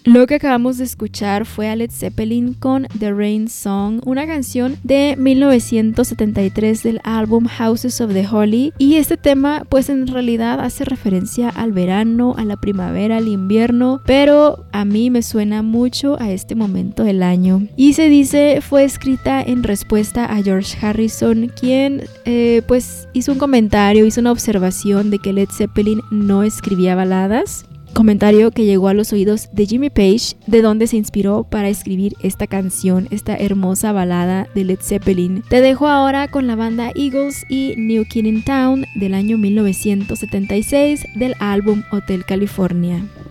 Lo que acabamos de escuchar fue a Led Zeppelin con The Rain Song, una canción de 1973 del álbum Houses of the Holy, y este tema pues en realidad hace referencia al verano, a la primavera, al invierno, pero a mí me suena mucho a este momento del año. Y se dice fue escrita en respuesta a George Harrison, quien pues hizo un comentario, hizo una observación de que Led Zeppelin no escribía baladas. Comentario que llegó a los oídos de Jimmy Page, de donde se inspiró para escribir esta canción, esta hermosa balada de Led Zeppelin. Te dejo ahora con la banda Eagles y New Kid in Town del año 1976 del álbum Hotel California.